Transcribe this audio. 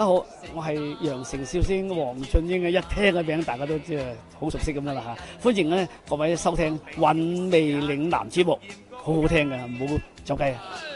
家好，我係羊城笑星黃俊英嘅，一聽嘅名大家都知係好熟悉咁樣啦嚇。歡迎咧各位收聽《韻味嶺南》節目，好好聽嘅，唔好走雞啊！